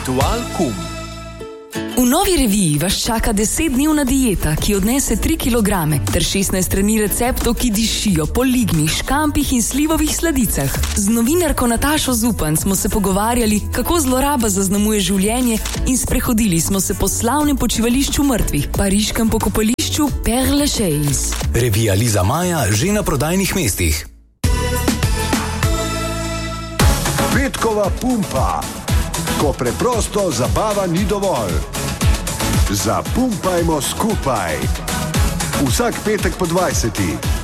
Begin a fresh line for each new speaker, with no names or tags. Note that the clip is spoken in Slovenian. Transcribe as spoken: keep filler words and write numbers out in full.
Dualkum.
V novi reviji vas čaka desetdnevna dieta, ki odnese tri kilograme, ter šestnajst strani receptov, ki dišijo po lignih, škampih in slivovih sladicah. Z novinarko Natašo Zupan smo se pogovarjali, kako zloraba zaznamuje življenje, in sprehodili smo se po slavnem počivališču mrtvih, pariškem pokopališču Père Lachaise.
Revija Liza Maja že na prodajnih mestih.
Petkova pumpa. Ko preprosto zabava ni dovolj. Zapumpajmo skupaj. Vsak petek po dvajseti.